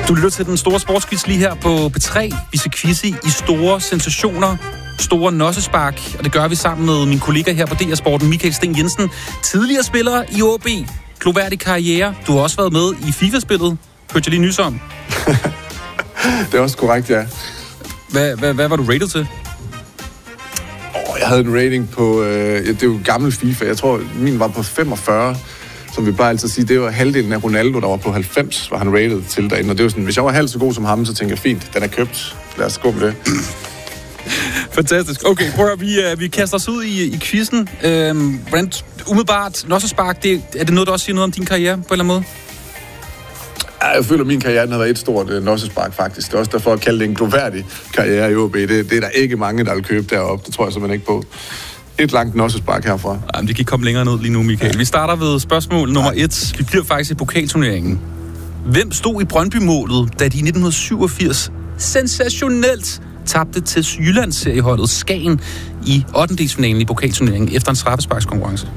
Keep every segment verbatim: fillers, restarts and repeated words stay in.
Du lytter til den store sportsquiz lige her på P tre. Vi skal quizze i store sensationer, store nossespark, og det gør vi sammen med min kollega her på D R Sporten, Michael Sten Jensen. Tidligere spiller i O B, gloværdig karriere. Du har også været med i FIFA-spillet. Hørte jeg lige nys om? Det er også korrekt, ja. Hvad, hvad, hvad var du rated til? Oh, jeg havde en rating på, øh, det er jo gammel FIFA, jeg tror, min var på femogfyrre, som vi bare altid sige, det var halvdelen af Ronaldo, der var på halvfems, var han rated til derinde, og det var sådan, hvis jeg var halvt så god som ham, så tænker jeg, fint, den er købt, lad os gå med det. Fantastisk. Okay, prøv at vi, uh, vi kaster os ud i, i quizzen. Øhm, hvordan, umiddelbart, nossespark, det, er det noget, der også siger noget om din karriere på en eller anden måde? Ja, jeg føler, at min karriere har været et stort uh, nossespark, faktisk. Det er også derfor at kalde det en gloværdig karriere i O B. Det, det er der ikke mange, der vil købe deroppe. Det tror jeg simpelthen ikke på. Et langt nossespark herfra. Jamen, det kan komme længere ned lige nu, Michael. Ja. Vi starter ved spørgsmål nummer et. Vi bliver faktisk i pokalturneringen. Hvem stod i Brøndby-målet, da de i nitten syvogfirs sensationelt tabte til Jyllands-serieholdet Skagen i ottendedelsfinalen i pokalturneringen efter en straffesparkskonkurrence?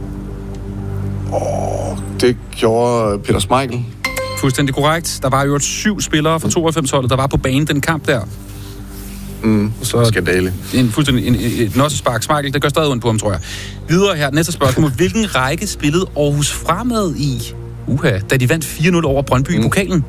Åh, det gjorde Peter Schmeichel. Fuldstændig korrekt. Der var jo syv spillere fra tooghalvfems-holdet, der var på banen den kamp der. Mm, så skandale. En fuldstændig en, en, et nossespark. Schmeichel, det gør stadig ondt på ham, tror jeg. Videre her, næste spørgsmål. Hvilken række spillede Aarhus Fremad i, uha, da de vandt fire nul over Brøndby mm. i pokalen?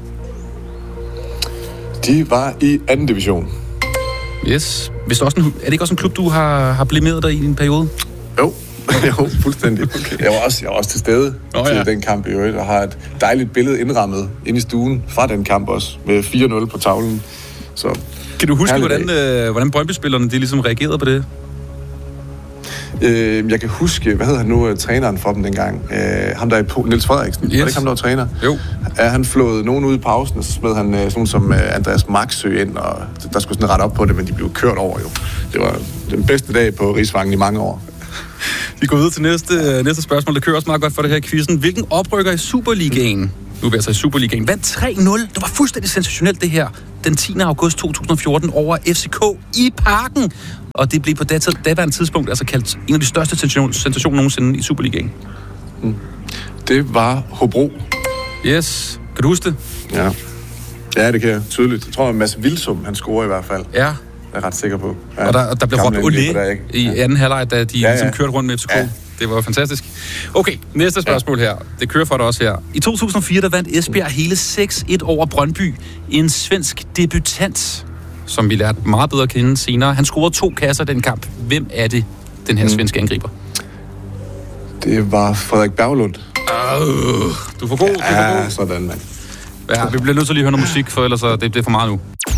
De var i anden division. Yes. Hvis også en, er det ikke også en klub, du har, har blemeret dig i en periode? Jo. Jo, fuldstændig. Okay. Jeg, var også, jeg var også til stede oh, til ja. den kamp i øvrigt, og har et dejligt billede indrammet inde i stuen fra den kamp også, med fire nul på tavlen. Så, kan du huske, hvordan, øh, hvordan Brøndby-spillerne de ligesom reagerede på det? Øh, jeg kan huske, hvad hedder han nu, træneren for dem dengang? Øh, ham der er på, Niels Frederiksen. Yes. Var det ikke ham, der var træner? Jo. Ja, han flåede nogen ud i pausen, og så smed han sådan nogen som øh, Andreas Maxø ind, og der skulle sådan rette op på det, men de blev kørt over jo. Det var den bedste dag på Rigsvangen i mange år. Vi går videre til næste, næste spørgsmål. Det kører også meget godt for det her i quizzen. Hvilken oprykker i Superligaen, nu er vi altså i Superligaen, vandt tre nul? Det var fuldstændig sensationelt det her. Den tiende august to tusind og fjorten over F C K i Parken. Og det blev på det daværende tidspunkt altså kaldt en af de største sensationer nogensinde i Superligaen. Mm. Det var Hobro. Yes. Kan du huske det? Ja. Ja, det kan jeg tydeligt. Jeg tror, at Mads Vilsum, han scorer i hvert fald. Ja. Jeg er ret sikker på. Ja, og der, der blev råbt olé i anden halvleg, da de ja, ja. Ligesom kørte rundt med F C K. Ja. Det var fantastisk. Okay, næste spørgsmål ja. her. Det kører for dig også her. I to tusind og fire, der vandt Esbjerg hele seks et over Brøndby. En svensk debutant, som vi lærte meget bedre at kende senere. Han scorede to kasser den kamp. Hvem er det, den her mm. svenske angriber? Det var Frederik Berglund. Uh, du er for god, ja, du er for god. Sådan, mand. Ja, vi bliver nødt til at lige høre noget musik, for ellers er det, det er for meget nu.